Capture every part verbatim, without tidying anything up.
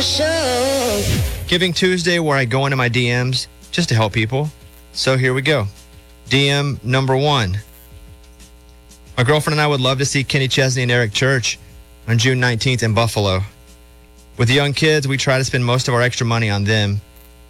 Giving Tuesday, where I go into my D Ms just to help people. So here we go. D M number one. My girlfriend and I would love to see Kenny Chesney and Eric Church on June nineteenth in Buffalo. With young kids, we try to spend most of our extra money on them.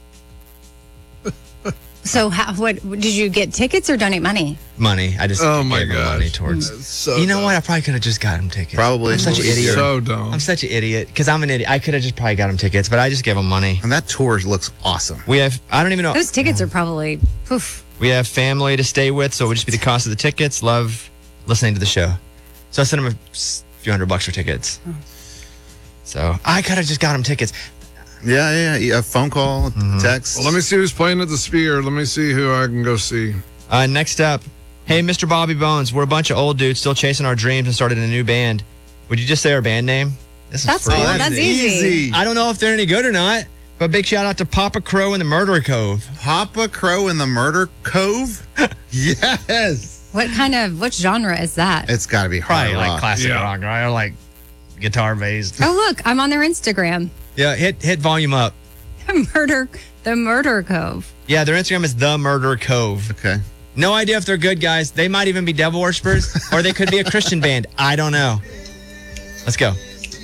So, how, what did you get tickets or donate money? Money. I just Oh, my gave them gosh. money towards. That's so you know dumb. what? I probably could have just got them tickets. Probably. I'm such an idiot. So dumb. I'm such an idiot because I'm an idiot. I could have just probably got them tickets, but I just gave them money. And that tour looks awesome. We have. I don't even know. Those tickets are probably poof. We have family to stay with, so it would just be the cost of the tickets. Love listening to the show. So I sent them a s- few hundred bucks for tickets. So I could have just got them tickets. Yeah, yeah, yeah. A phone call, text. Well, let me see who's playing at the Sphere. Let me see who I can go see. Uh, next up, hey, Mister Bobby Bones, we're a bunch of old dudes still chasing our dreams and started a new band. Would you just say our band name? This is That's free. cool. That's easy. I don't know if they're any good or not, but big shout out to Papa Crow and the Murder Cove. Papa Crow in the Murder Cove? Yes. What kind of what genre is that? It's got to be hard Probably like rock. classic Yeah. rock, right? Or like guitar based. Oh, look, I'm on their Instagram. Yeah, hit hit volume up. The murder, the Murder Cove. Yeah, their Instagram is the Murder Cove. Okay. No idea if they're good guys. They might even be devil worshippers, or they could be a Christian band. I don't know. Let's go.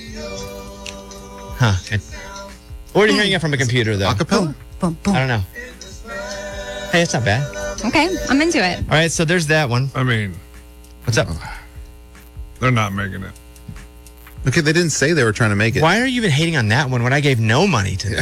Huh. It, or are you hearing it from a computer, though? Acapella. Boom, boom. I don't know. Hey, it's not bad. Okay, I'm into it. All right, so there's that one. I mean, What's up? they're not making it. Okay, they didn't say they were trying to make it. Why are you even hating on that one when I gave no money to them?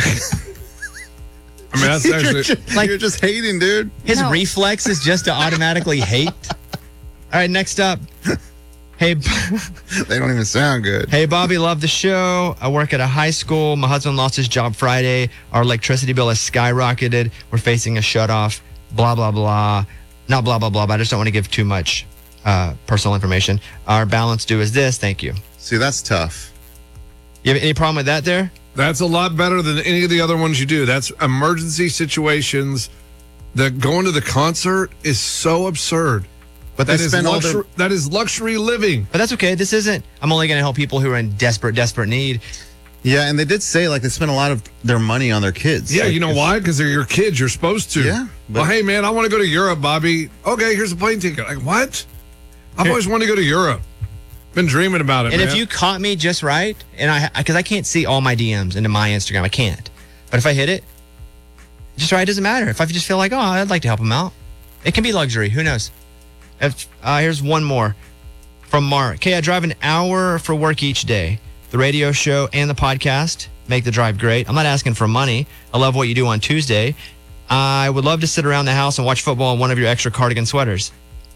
I mean, that's you're, actually. just, like- you're just hating, dude. His No. reflex is just to automatically hate. All right, next up. Hey, They don't even sound good. hey, Bobby, love the show. I work at a high school. My husband lost his job Friday. Our electricity bill has skyrocketed. We're facing a shutoff. Blah, blah, blah. Not blah, blah, blah, but I just don't want to give too much uh, personal information. Our balance due is this. Thank you. See, that's tough. You have any problem with that there? That's a lot better than any of the other ones you do. That's emergency situations. That going to the concert is so absurd. But That they is spend all luxury. their... That is luxury living. But that's okay. This isn't, I'm only going to help people who are in desperate, desperate need. Yeah, and they did say, like, they spent a lot of their money on their kids. Yeah, Like, you know if- why? Because they're your kids. You're supposed to. Yeah, but- Well, hey man, I want to go to Europe, Bobby. Okay, here's a plane ticket. Like what? I've always wanted to go to Europe. Been dreaming about it. And man. if you caught me just right, and I, because I can't see all my D Ms into my Instagram, I can't. But if I hit it, just right, it doesn't matter. If I just feel like, oh, I'd like to help them out, it can be luxury. Who knows? If, uh, here's one more from Mark. Okay, I drive an hour for work each day. The radio show and the podcast make the drive great. I'm not asking for money. I love what you do on Tuesday. I would love to sit around the house and watch football in one of your extra cardigan sweaters.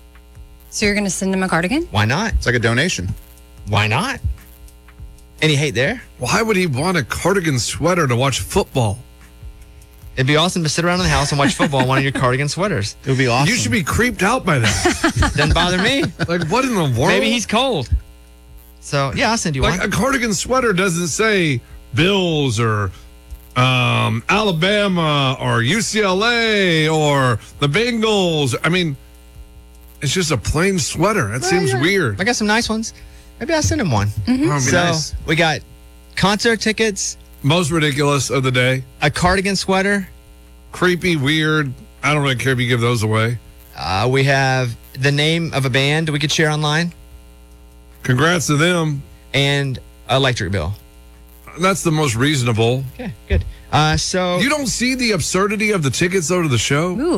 So you're going to send them a cardigan? Why not? It's like a donation. Why not? Any hate there? Why would he want a cardigan sweater to watch football? It'd be awesome to sit around in the house and watch football in one of your cardigan sweaters. It would be awesome. You should be creeped out by that. Doesn't bother me. Like what in the world? Maybe he's cold. So, yeah, I'll send you like one. a cardigan sweater doesn't say Bills or um, Alabama or U C L A or the Bengals. I mean, it's just a plain sweater. That seems yeah. weird. I got some nice ones. Maybe I'll send him one. Oh, it'd be So, nice. we got concert tickets, Most ridiculous of the day. a cardigan sweater. Creepy, weird. I don't really care if you give those away. Uh, we have the name of a band we could share online Congrats to them. and electric bill. That's the most reasonable. Okay, good. Uh, so You don't see the absurdity of the tickets though to the show? Ooh.